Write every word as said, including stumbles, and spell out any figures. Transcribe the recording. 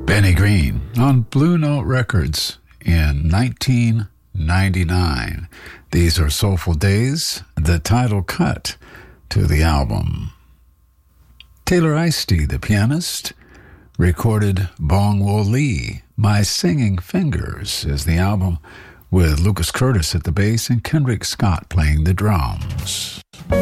Benny Green on Blue Note Records in nineteen ninety-nine. These are Soulful Days, the title cut to the album. Taylor Eisty, the pianist, recorded Bong Wo Lee, My Singing Fingers, as the album, with Lucas Curtis at the bass and Kendrick Scott playing the drums.